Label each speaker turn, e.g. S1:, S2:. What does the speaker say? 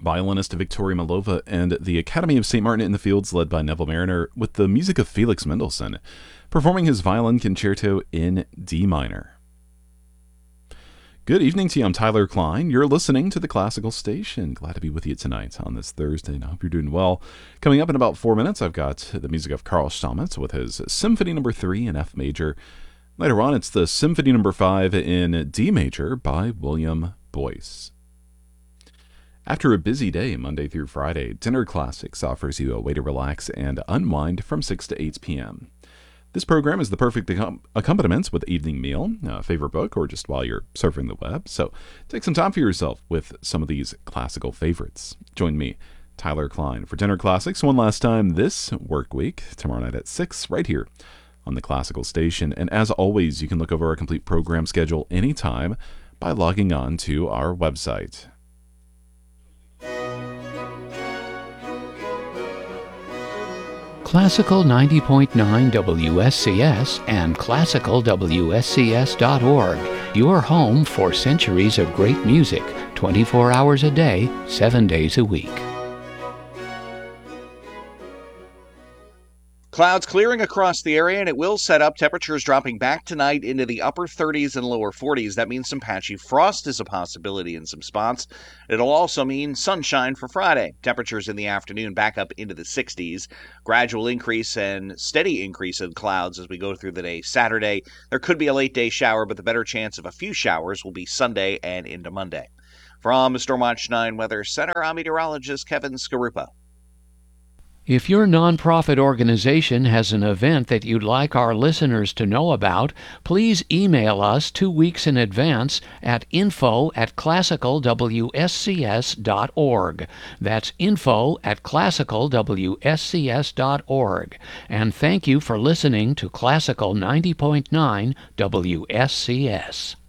S1: violinist Victoria Malova, and the Academy of St. Martin in the Fields, led by Neville Mariner, with the music of Felix Mendelssohn, performing his violin concerto in D minor. Good evening to you. I'm Tyler Klein. You're listening to the Classical Station. Glad to be with you tonight on this Thursday, and I hope you're doing well. Coming up in about 4 minutes, I've got the music of Carl Stamitz with his Symphony No. 3 in F major. Later on, it's the Symphony No. 5 in D major by William Boyce. After a busy day, Monday through Friday, Dinner Classics offers you a way to relax and unwind from 6 to 8 p.m. This program is the perfect accompaniment with evening meal, a favorite book, or just while you're surfing the web. So take some time for yourself with some of these classical favorites. Join me, Tyler Klein, for Dinner Classics one last time this work week, tomorrow night at 6, right here on the Classical Station. And as always, you can look over our complete program schedule anytime by logging on to our website.
S2: Classical 90.9 WSCS and classicalwscs.org, your home for centuries of great music, 24 hours a day, 7 days a week.
S3: Clouds clearing across the area, and it will set up. Temperatures dropping back tonight into the upper 30s and lower 40s. That means some patchy frost is a possibility in some spots. It'll also mean sunshine for Friday. Temperatures in the afternoon back up into the 60s. Gradual increase and steady increase in clouds as we go through the day. Saturday, there could be a late day shower, but the better chance of a few showers will be Sunday and into Monday. From the Stormwatch 9 Weather Center, I'm meteorologist Kevin Skarupa.
S2: If your nonprofit organization has an event that you'd like our listeners to know about, please email us 2 weeks in advance at info@classicalwscs.org. That's info@classicalwscs.org. And thank you for listening to Classical 90.9 WSCS.